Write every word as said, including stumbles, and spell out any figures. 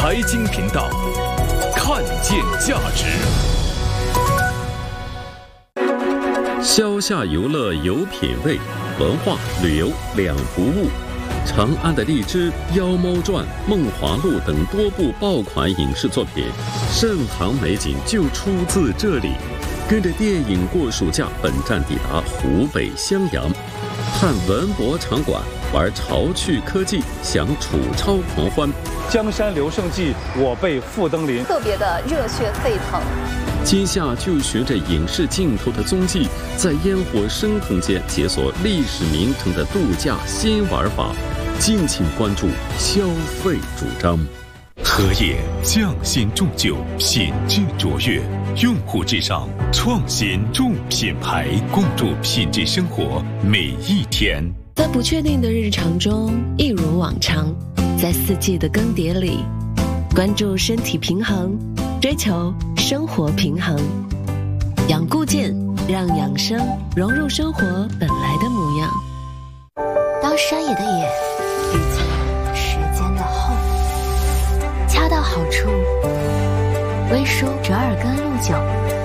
财经频道，看见价值。 消夏游乐有品位，文化旅游两不误。长安的荔枝、妖猫传、梦华录等多部爆款影视作品，盛唐美景就出自这里。跟着电影过暑假，本站抵达湖北襄阳，探文博场馆，玩潮趣科技，享楚超狂欢。 江山留胜记，我辈复登临， 特别的热血沸腾。 今夏就循着影视镜头的踪迹，在烟火升腾间解锁历史名城的度假新玩法。敬请关注消费主张。 荷叶匠心铸就，品质卓越，用户至上，创新重品牌，共筑品质生活每一天。 在不确定的日常中，一如往常，在四季的更迭里，关注身体平衡，追求生活平衡。养固健，让养生融入生活本来的模样。 当山野的野遇见时间的后，恰到好处，微舒折耳根露酒